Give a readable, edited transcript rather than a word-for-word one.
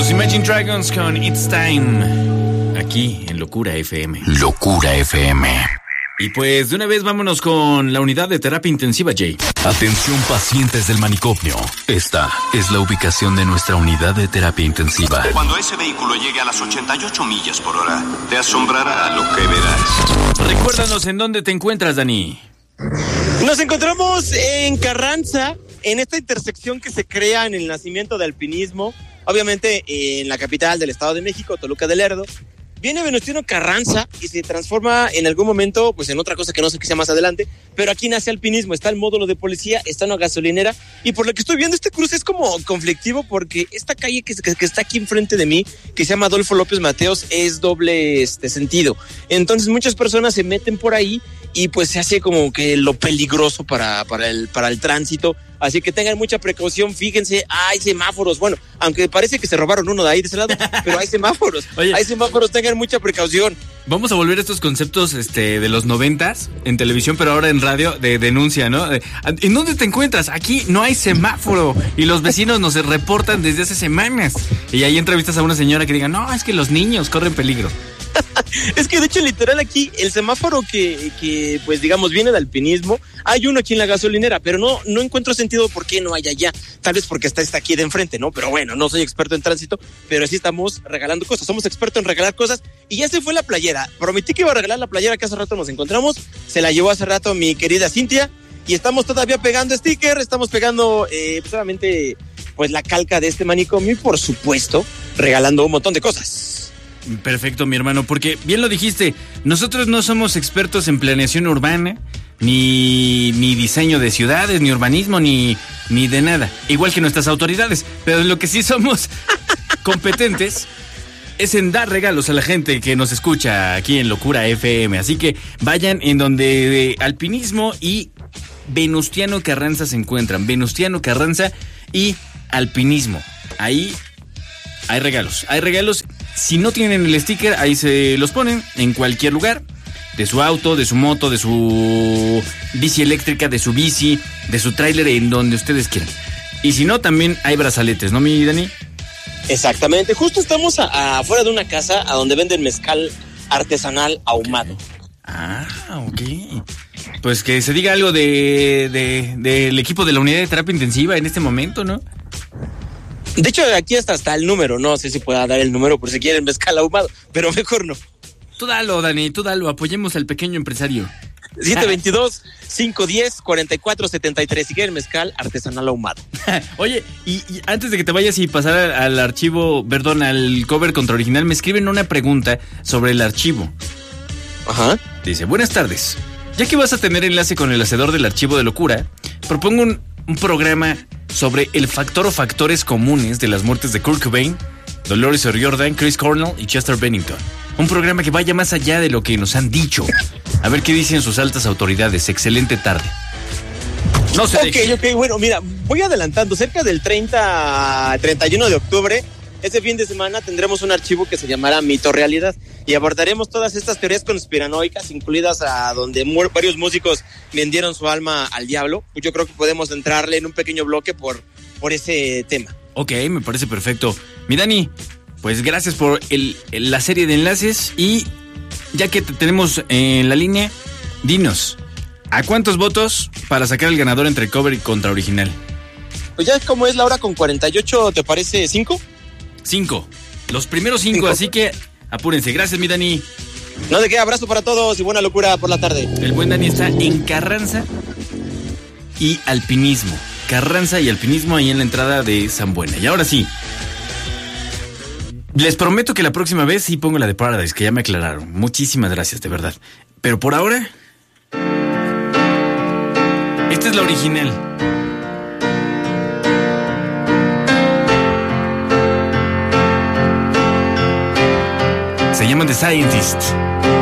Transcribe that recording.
Los Imagine Dragons con It's Time, aquí en Locura FM. Locura FM. Y pues de una vez vámonos con la unidad de terapia intensiva, Jay. Atención pacientes del manicomio. Esta es la ubicación de nuestra unidad de terapia intensiva. Cuando ese vehículo llegue a las 88 millas por hora, te asombrará lo que verás. Recuérdanos en dónde te encuentras, Dani. Nos encontramos en Carranza, en esta intersección que se crea en el nacimiento del alpinismo, obviamente en la capital del Estado de México, Toluca del Lerdo. Viene Venustiano Carranza y se transforma en algún momento pues en otra cosa que no sé qué sea más adelante, pero aquí nace alpinismo, está el módulo de policía, está una gasolinera y por lo que estoy viendo este cruce es como conflictivo porque esta calle que está aquí enfrente de mí, que se llama Adolfo López Mateos, es doble sentido. Entonces muchas personas se meten por ahí y pues se hace como que lo peligroso para el tránsito. Así que tengan mucha precaución, fíjense, hay semáforos. Bueno, aunque parece que se robaron uno de ahí de ese lado, pero hay semáforos. Oye, hay semáforos, tengan mucha precaución. Vamos a volver a estos conceptos de los 90s en televisión, pero ahora en radio, de denuncia, ¿no? ¿En dónde te encuentras? Aquí no hay semáforo y los vecinos nos reportan desde hace semanas. Y ahí entrevistas a una señora que diga, no, es que los niños corren peligro. Es que de hecho literal aquí el semáforo que pues digamos viene de alpinismo, hay uno aquí en la gasolinera, pero no encuentro sentido por qué no hay allá, tal vez porque está aquí de enfrente, ¿no? Pero bueno, no soy experto en tránsito, pero sí estamos regalando cosas, somos expertos en regalar cosas y ya se fue la playera, prometí que iba a regalar la playera que hace rato nos encontramos, se la llevó hace rato mi querida Cintia y estamos todavía pegando sticker, estamos pegando solamente pues la calca de este manicomio y por supuesto regalando un montón de cosas. Perfecto, mi hermano, porque bien lo dijiste, nosotros no somos expertos en planeación urbana, ni diseño de ciudades, ni urbanismo, ni de nada, igual que nuestras autoridades, pero lo que sí somos competentes es en dar regalos a la gente que nos escucha aquí en Locura FM, así que vayan en donde alpinismo y Venustiano Carranza se encuentran, Venustiano Carranza y alpinismo, ahí hay regalos. Si no tienen el sticker, ahí se los ponen en cualquier lugar. De su auto, de su moto, de su bici eléctrica, de su bici, de su tráiler, en donde ustedes quieran. Y si no, también hay brazaletes, ¿no, mi Dani? Exactamente. Justo estamos afuera de una casa a donde venden mezcal artesanal ahumado. Ah, ok. Pues que se diga algo del equipo de la unidad de terapia intensiva en este momento, ¿no? De hecho, aquí está el número. No sé si pueda dar el número por si quieren mezcal ahumado, pero mejor no. Tú dalo, Dani, tú dalo. Apoyemos al pequeño empresario. 722-510-4473. Si quieren mezcal artesanal ahumado. Oye, y antes de que te vayas y pasar al archivo, perdón, al cover contra original, me escriben una pregunta sobre el archivo. Ajá. Dice, buenas tardes. Ya que vas a tener enlace con el hacedor del archivo de locura, propongo un programa sobre el factor o factores comunes de las muertes de Kurt Cobain, Dolores O'Riordan, Chris Cornell y Chester Bennington. Un programa que vaya más allá de lo que nos han dicho. A ver qué dicen sus altas autoridades. Excelente tarde. No se deje. Ok, bueno, mira, voy adelantando. Cerca del 31 de octubre, ese fin de semana, tendremos un archivo que se llamará Mito Realidad y abordaremos todas estas teorías conspiranoicas, incluidas a donde varios músicos vendieron su alma al diablo. Yo creo que podemos entrarle en un pequeño bloque por ese tema. Ok, me parece perfecto. Mi Dani, pues gracias por la serie de enlaces y ya que te tenemos en la línea, dinos, ¿a cuántos votos para sacar el ganador entre cover y contra original? Pues ya como es la hora con 48, ¿te parece 5? 5. Los primeros 5, así que apúrense. Gracias, mi Dani. No de qué, abrazo para todos y buena locura por la tarde. El buen Dani está en Carranza y alpinismo. Carranza y alpinismo ahí en la entrada de San Buena. Y ahora sí, les prometo que la próxima vez sí pongo la de Paradise, que ya me aclararon. Muchísimas gracias, de verdad. Pero por ahora, esta es la original. Se llama The Scientist.